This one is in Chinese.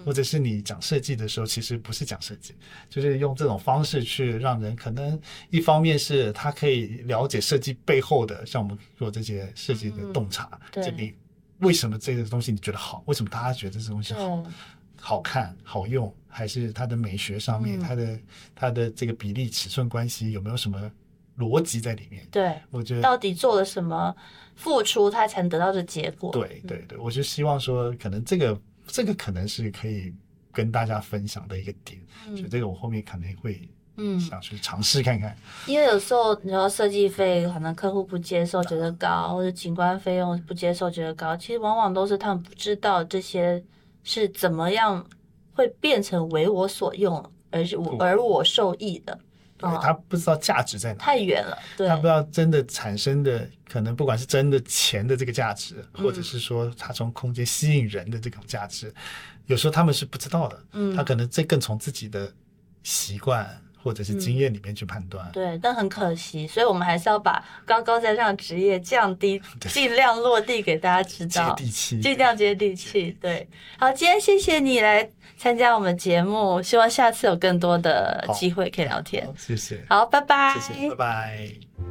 或者是你讲设计的时候其实不是讲设计，就是用这种方式去让人可能一方面是他可以了解设计背后的，像我们做这些设计的洞察，就你为什么这个东西你觉得好，为什么大家觉得这东西好看好用，还是它的美学上面，它的这个比例尺寸关系有没有什么逻辑在里面。 对， 我觉得到底做了什么付出他才能得到这结果。 对对对，我就希望说可能这个可能是可以跟大家分享的一个点，所以这个我后面可能会想去尝试看看。 因为有时候你说设计费可能客户不接受觉得高，或者景观费用不接受觉得高，其实往往都是他们不知道这些是怎么样会变成为我所用而我受益的。 对，他不知道价值在哪， 太远了。对， 他不知道真的产生的可能不管是真的钱的这个价值，或者是说他从空间吸引人的这种价值，有时候他们是不知道的。他可能更从自己的习惯或者是经验里面去判断。 对，但很可惜，所以我们还是要把高高在上职业降低，尽量落地给大家知道， 接地气， 尽量接地气。对，好，今天谢谢你来参加我们节目，希望下次有更多的机会可以聊天。 谢谢， 好，拜拜， 谢谢，拜拜。